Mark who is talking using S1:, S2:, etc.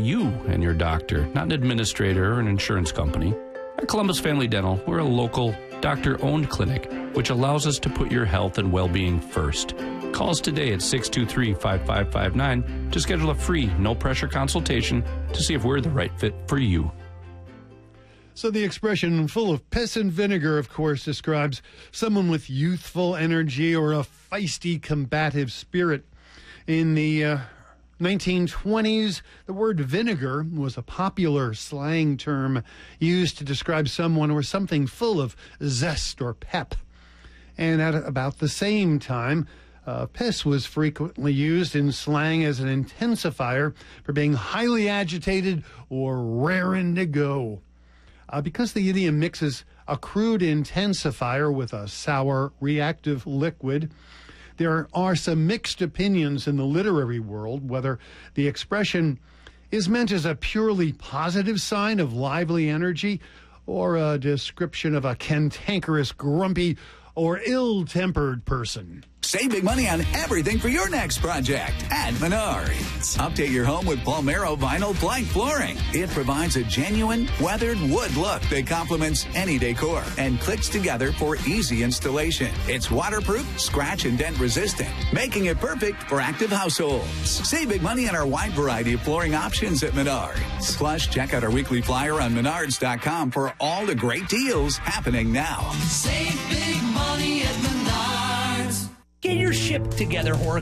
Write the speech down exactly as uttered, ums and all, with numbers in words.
S1: you and your doctor, not an administrator or an insurance company. At Columbus Family Dental, we're a local, doctor-owned clinic, which allows us to put your health and well-being first. Call us today at six two three, five five five nine to schedule a free, no-pressure consultation to see if we're the right fit for you.
S2: So the expression full of piss and vinegar, of course, describes someone with youthful energy or a feisty, combative spirit. In the uh, nineteen twenties, the word vinegar was a popular slang term used to describe someone or something full of zest or pep. And at about the same time, uh, piss was frequently used in slang as an intensifier for being highly agitated or raring to go. Uh, because the idiom mixes a crude intensifier with a sour reactive liquid, there are some mixed opinions in the literary world whether the expression is meant as a purely positive sign of lively energy or a description of a cantankerous, grumpy, or ill-tempered person.
S3: Save big money on everything for your next project at Menards. Update your home with Palmero Vinyl Plank Flooring. It provides a genuine, weathered wood look that complements any decor and clicks together for easy installation. It's waterproof, scratch and dent resistant, making it perfect for active households. Save big money on our wide variety of flooring options at Menards. Plus, check out our weekly flyer on menards dot com for all the great deals happening now.
S4: Save big money at Menards. Get your ship together or